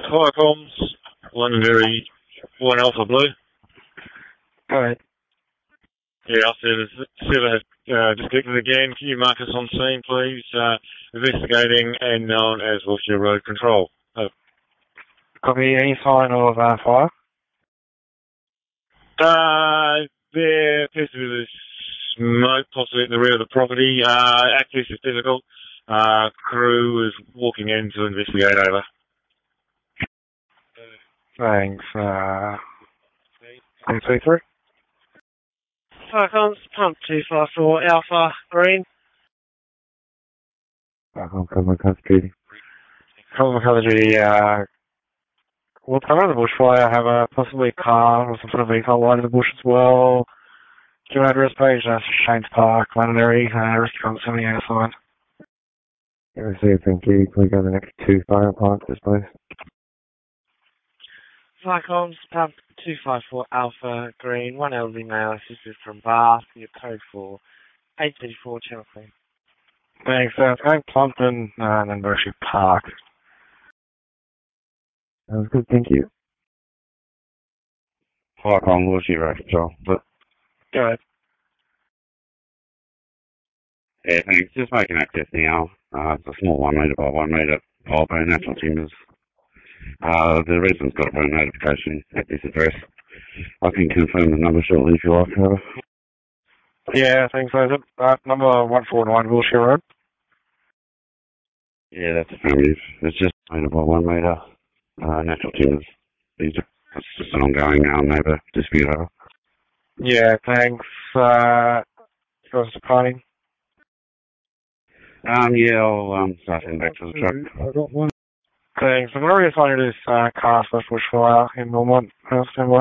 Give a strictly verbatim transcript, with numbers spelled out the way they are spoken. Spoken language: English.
Fire comms, Londonderry, one Alpha Blue. Alright. Yeah, I said it's Silver uh, disconnected again. Can you mark us on scene, please? Uh, investigating and known as Wiltshire Road Control. Oh. Copy. Any sign of uh, fire? Uh, there appears to be smoke possibly at the rear of the property. Uh, access is difficult. Uh, crew is walking in to investigate over. Thanks. Uh, can you see through? Falcons, pump two five four Alpha, green. Falcon, cover country. Cover country, uh, we'll cover the bushfire. Have a possibly car or some sort of vehicle light in the bush as well. Do you address page? That's Shane's Park, Londonderry, uh, restaurant seventy-eight aside. Yeah, receive, thank you. Can we go to the next two fire appliances, please? Falcons, pump two five four Alpha, green. One elderly male assisted from Bath. Your code for eight thirty-four Channel Queen. Thanks. Uh, going Plumpton, uh, and then Berkshire Park. That was good, thank you. Falcon, Wiltshire Road Control. But Go ahead. yeah, thanks. Just making access now. Uh, it's a small one metre by one metre pole by National Timbers. Uh, the resident's got a phone notification at this address. I can confirm the number shortly if you like, however. Yeah, thanks, Isaac. Uh, number one four nine Wiltshire Road. Yeah, that's affirmative. It's just metre by one metre. Uh, Natural Timbers. These are, it's just an ongoing uh, neighbour dispute over. Yeah, thanks. Uh, yours departing. Um, yeah, I'll um, start heading back to the truck. I got one. Thanks. I'm going to reassign you to this uh, car slash bushfire in Normont. Stand by.